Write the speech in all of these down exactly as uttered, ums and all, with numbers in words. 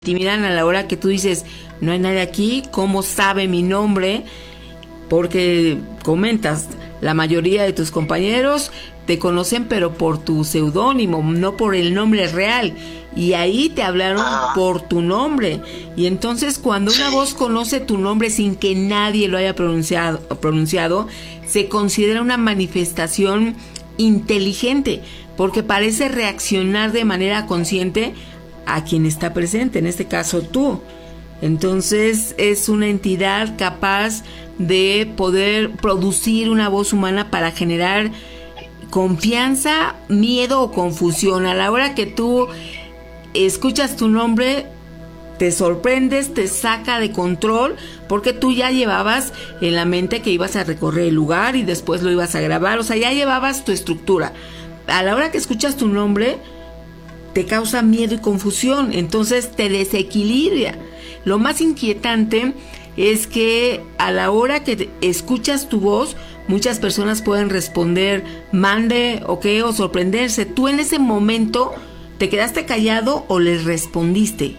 intimidan a la hora que tú dices, no hay nadie aquí, ¿cómo sabe mi nombre? Porque comentas, la mayoría de tus compañeros te conocen pero por tu seudónimo, no por el nombre real, y ahí te hablaron ah. por tu nombre, y entonces cuando una voz conoce tu nombre sin que nadie lo haya pronunciado, pronunciado se considera una manifestación inteligente, porque parece reaccionar de manera consciente a quien está presente, en este caso tú. Entonces es una entidad capaz de poder producir una voz humana para generar confianza, miedo o confusión. A la hora que tú escuchas tu nombre, te sorprendes, te saca de control, porque tú ya llevabas en la mente que ibas a recorrer el lugar y después lo ibas a grabar, o sea, ya llevabas tu estructura. A la hora que escuchas tu nombre, te causa miedo y confusión, entonces te desequilibra. Lo más inquietante es que a la hora que escuchas tu voz, muchas personas pueden responder mande, ok, o sorprenderse. ¿Tú en ese momento te quedaste callado o les respondiste?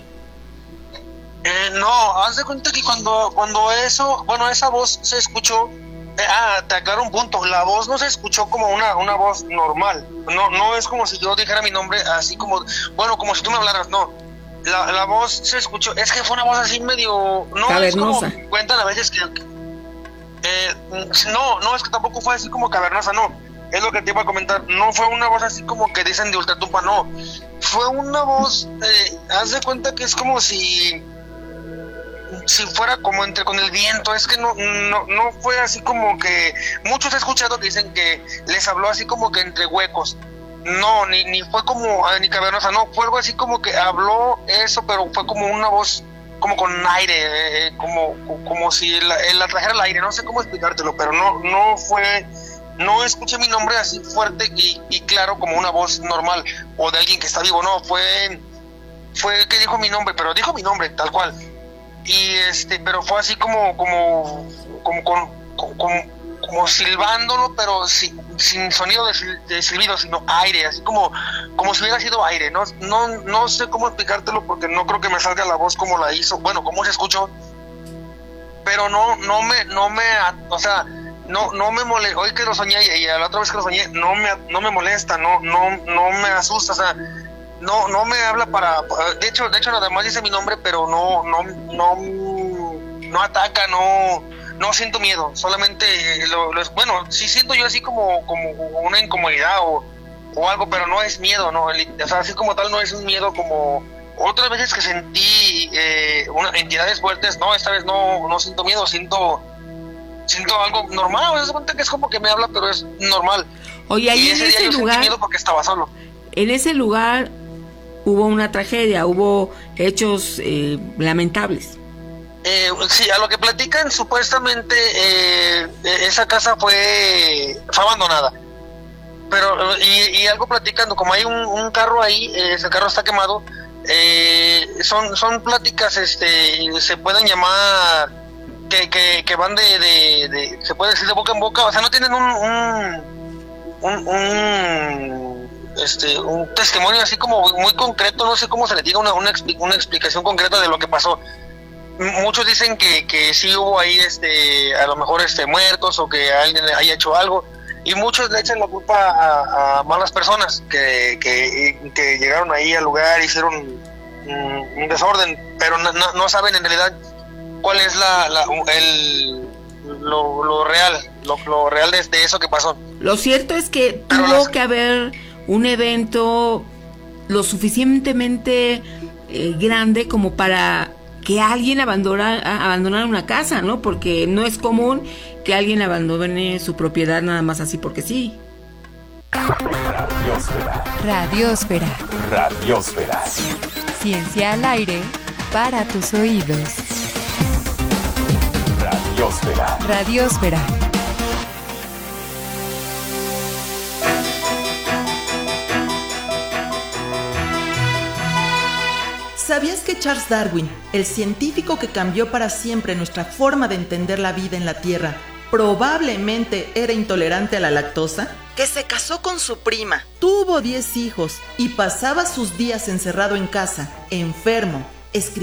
Eh, no, haz de cuenta que cuando, cuando eso, bueno, esa voz se escuchó, eh, ah, te aclaro un punto, la voz no se escuchó como una, una voz normal, no, no es como si yo dijera mi nombre así como, bueno, como si tú me hablaras, no. La, la voz se escuchó, es que fue una voz así medio, no cavernosa. Es como cuentan a veces que, eh, no, no es que tampoco fue así como cavernosa, no, es lo que te iba a comentar, no fue una voz así como que dicen de ultratumba, no, fue una voz, eh, haz de cuenta que es como si, si fuera como entre con el viento, es que no, no, no fue así como que, muchos he escuchado que dicen que les habló así como que entre huecos. No, ni, ni fue como, ni cavernosa, no, fue algo así como que habló eso, pero fue como una voz, como con aire, eh, como, como si la, la trajera al aire, no sé cómo explicártelo, pero no, no fue, no escuché mi nombre así fuerte y, y claro como una voz normal, o de alguien que está vivo, no, fue, fue que dijo mi nombre, pero dijo mi nombre, tal cual, y este, pero fue así como, como, como, con, como, como como silbándolo, pero sin, sin sonido de, de silbido, sino aire, así como, como si hubiera sido aire, no, no, no sé cómo explicártelo porque no creo que me salga la voz como la hizo, bueno, como se escuchó, pero no, no me, no me, o sea, no, no me molesta, hoy que lo soñé y a la otra vez que lo soñé, no me, no me molesta, no, no, no me asusta, o sea, no, no me habla para, de hecho, de hecho nada más dice mi nombre, pero no, no, no, no ataca, no. No siento miedo, solamente lo, lo, bueno, sí siento yo así como, como una incomodidad o, o algo, pero no es miedo, no, o sea, así como tal no es un miedo como otras veces que sentí eh, una, entidades fuertes, no, esta vez no, no siento miedo, siento siento algo normal, me das cuenta que es como que me habla, pero es normal. Oye, ahí en ese lugar, sentí miedo porque estaba solo. En ese lugar hubo una tragedia, hubo hechos eh, lamentables. Eh, sí, a lo que platican, supuestamente eh, esa casa fue, fue abandonada. Pero, y, y algo platicando, como hay un, un carro ahí, eh, ese carro está quemado, eh, son, son pláticas, este, se pueden llamar, que, que, que van de, de, de, se puede decir de boca en boca, o sea, no tienen un, un, un, un este, un testimonio así como muy concreto, no sé cómo se le diga una, una, una explicación concreta de lo que pasó. Muchos dicen que, que sí hubo ahí este a lo mejor este muertos o que alguien haya hecho algo y muchos le echan la culpa a, a malas personas que, que, que llegaron ahí al lugar, hicieron un, un desorden, pero no, no, no saben en realidad cuál es la, la el lo, lo real, lo, lo real de, de eso que pasó. Lo cierto es que pero tuvo las... que haber un evento lo suficientemente eh, grande como para que alguien abandona, abandonara una casa, ¿no? Porque no es común que alguien abandone su propiedad nada más así porque sí. Radiósfera. Radiósfera. Radiósfera. Ciencia al aire para tus oídos. Radiósfera. Radiósfera. ¿Sabías que Charles Darwin, el científico que cambió para siempre nuestra forma de entender la vida en la Tierra, probablemente era intolerante a la lactosa? Que se casó con su prima, tuvo diez hijos y pasaba sus días encerrado en casa, enfermo, escribió